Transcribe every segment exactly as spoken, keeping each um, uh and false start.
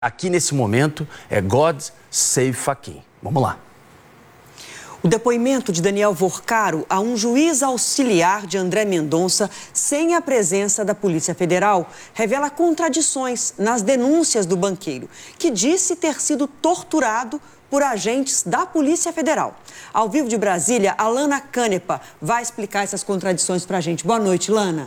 Aqui nesse momento é God Save Fachin. Vamos lá. O depoimento de Daniel Vorcaro a um juiz auxiliar de André Mendonça, sem a presença da Polícia Federal, revela contradições nas denúncias do banqueiro, que disse ter sido torturado por agentes da Polícia Federal. Ao vivo de Brasília, a Lana Canepa vai explicar essas contradições para a gente. Boa noite, Lana.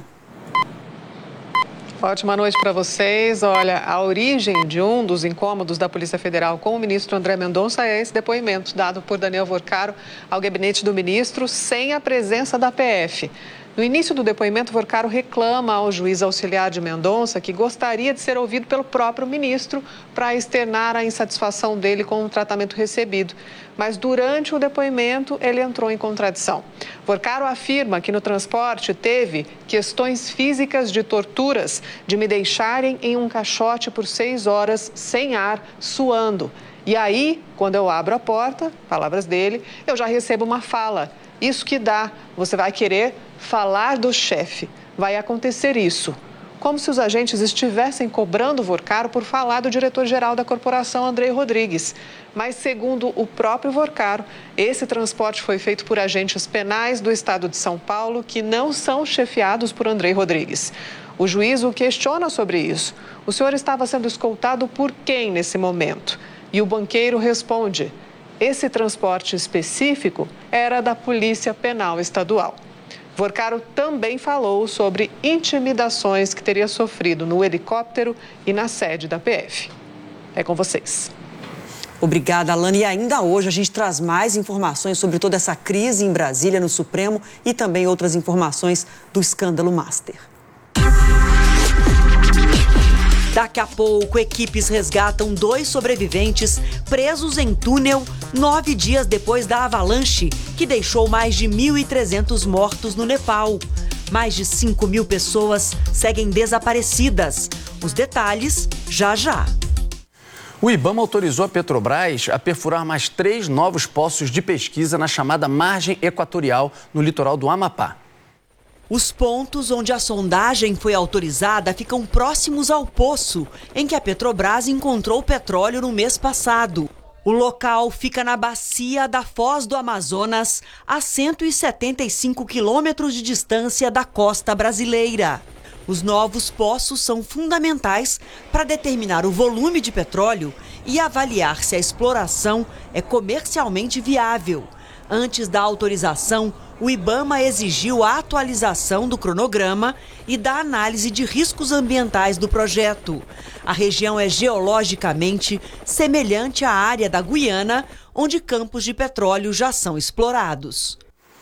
Ótima noite para vocês. Olha, a origem de um dos incômodos da Polícia Federal com o ministro André Mendonça é esse depoimento dado por Daniel Vorcaro ao gabinete do ministro sem a presença da P F. No início do depoimento, Vorcaro reclama ao juiz auxiliar de Mendonça que gostaria de ser ouvido pelo próprio ministro para externar a insatisfação dele com o tratamento recebido. Mas durante o depoimento, ele entrou em contradição. Vorcaro afirma que no transporte teve questões físicas de torturas, de me deixarem em um caixote por seis horas sem ar, suando. E aí, quando eu abro a porta, palavras dele, eu já recebo uma fala. Isso que dá, você vai querer falar do chefe. Vai acontecer isso. Como se os agentes estivessem cobrando Vorcaro por falar do diretor-geral da corporação, Andrei Rodrigues. Mas, segundo o próprio Vorcaro, esse transporte foi feito por agentes penais do estado de São Paulo que não são chefiados por Andrei Rodrigues. O juiz o questiona sobre isso. O senhor estava sendo escoltado por quem nesse momento? E o banqueiro responde: esse transporte específico era da Polícia Penal Estadual. Vorcaro também falou sobre intimidações que teria sofrido no helicóptero e na sede da P F. É com vocês. Obrigada, Alana. E ainda hoje a gente traz mais informações sobre toda essa crise em Brasília, no Supremo, e também outras informações do escândalo Master. Daqui a pouco, equipes resgatam dois sobreviventes presos em túnel nove dias depois da avalanche, que deixou mais de mil e trezentos mortos no Nepal. Mais de cinco mil pessoas seguem desaparecidas. Os detalhes, já já. O IBAMA autorizou a Petrobras a perfurar mais três novos poços de pesquisa na chamada margem equatorial, no litoral do Amapá. Os pontos onde a sondagem foi autorizada ficam próximos ao poço em que a Petrobras encontrou petróleo no mês passado. O local fica na bacia da Foz do Amazonas, a cento e setenta e cinco quilômetros de distância da costa brasileira. Os novos poços são fundamentais para determinar o volume de petróleo e avaliar se a exploração é comercialmente viável. Antes da autorização, o IBAMA exigiu a atualização do cronograma e da análise de riscos ambientais do projeto. A região é geologicamente semelhante à área da Guiana, onde campos de petróleo já são explorados.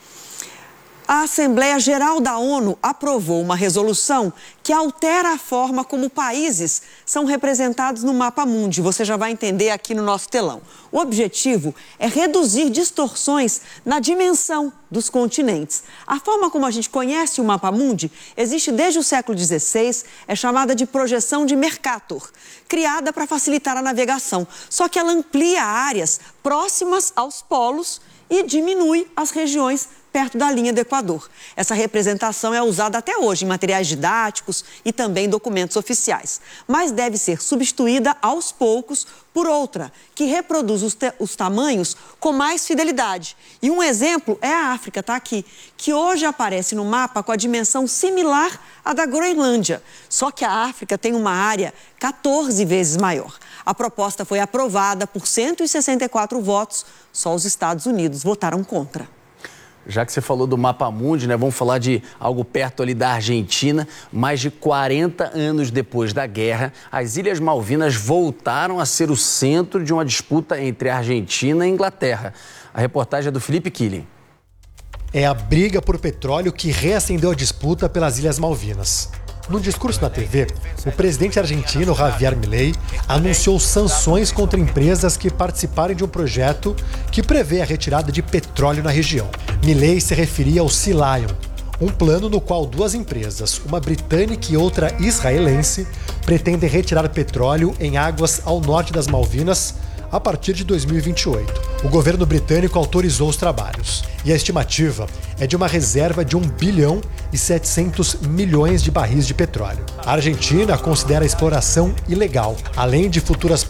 A Assembleia Geral da ONU aprovou uma resolução que altera a forma como países são representados no Mapa Mundi. Você já vai entender aqui no nosso telão. O objetivo é reduzir distorções na dimensão dos continentes. A forma como a gente conhece o Mapa Mundi existe desde o século dezesseis, é chamada de projeção de Mercator, criada para facilitar a navegação. Só que ela amplia áreas próximas aos polos e diminui as regiões perto da linha do Equador. Essa representação é usada até hoje em materiais didáticos e também documentos oficiais, mas deve ser substituída aos poucos por outra, que reproduz os, os tamanhos com mais fidelidade. E um exemplo é a África, está aqui, que hoje aparece no mapa com a dimensão similar à da Groenlândia, só que a África tem uma área quatorze vezes maior. A proposta foi aprovada por cento e sessenta e quatro votos, só os Estados Unidos votaram contra. Já que você falou do Mapa Mundi, né, vamos falar de algo perto ali da Argentina. Mais de quarenta anos depois da guerra, as Ilhas Malvinas voltaram a ser o centro de uma disputa entre a Argentina e a Inglaterra. A reportagem é do Felipe Killing. É a briga por petróleo que reacendeu a disputa pelas Ilhas Malvinas. No discurso na T V, o presidente argentino Javier Milei anunciou sanções contra empresas que participarem de um projeto que prevê a retirada de petróleo na região. Milei se referia ao Sea Lion, um plano no qual duas empresas, uma britânica e outra israelense, pretendem retirar petróleo em águas ao norte das Malvinas a partir de dois mil e vinte e oito. O governo britânico autorizou os trabalhos e a estimativa é de uma reserva de um bilhão e setecentos milhões de barris de petróleo. A Argentina considera a exploração ilegal, além de futuras